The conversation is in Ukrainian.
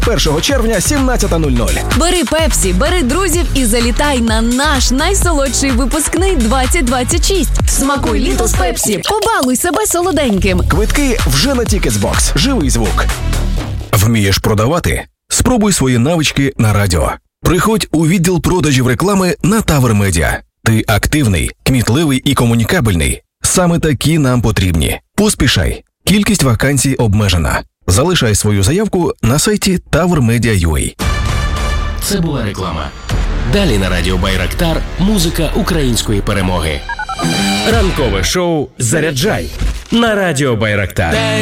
21 червня 17:00. Бери Пепсі, бери друзів і залітай на наш найсолодший випускний 2026. Смакуй літо з Пепсі. Побалуй себе солоденьким. Квитки вже на Ticketsbox. Живий звук. Вмієш продавати? Спробуй свої навички на радіо. Приходь у відділ продажів реклами на Тавр Медіа. Ти активний, кмітливий і комунікабельний. Саме такі нам потрібні. Поспішай. Кількість вакансій обмежена. Залишай свою заявку на сайті tavrmedia.ua. Це була реклама. Далі на радіо Байрактар музика української перемоги. Ранкове шоу «Заряджай» на радіо Байрактар.